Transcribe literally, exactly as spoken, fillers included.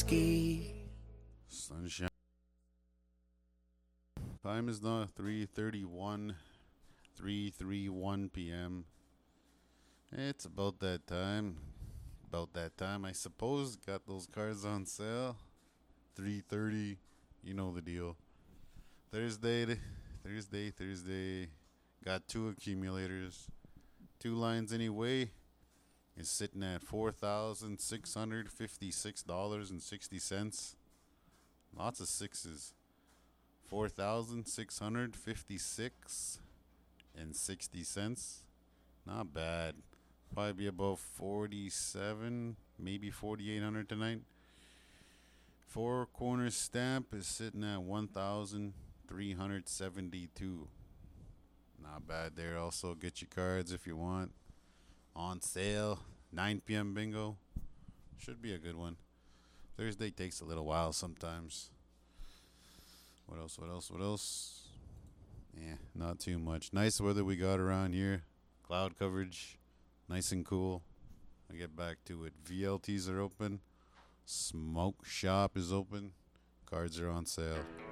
whiskey. Sunshine. Time is now three thirty-one, three thirty-one p.m. It's about that time. About that time, I suppose. Got those cars on sale. three thirty. You know the deal. Thursday, Thursday, Thursday. Got two accumulators. Two lines anyway. Is sitting at four thousand six hundred fifty-six dollars and sixty cents. Lots of sixes. Four thousand six hundred fifty-six and sixty cents. Not bad. Probably be about forty-seven, maybe forty-eight hundred tonight. Four corner stamp is sitting at one thousand three hundred seventy-two. Not bad there. Also, get your cards if you want. On sale, nine p.m. bingo. Should be a good one. Thursday takes a little while sometimes. What else, what else, what else? Yeah, not too much. Nice weather we got around here. Cloud coverage, nice and cool. I'll get back to it. V L Ts are open. Smoke shop is open. Cards are on sale.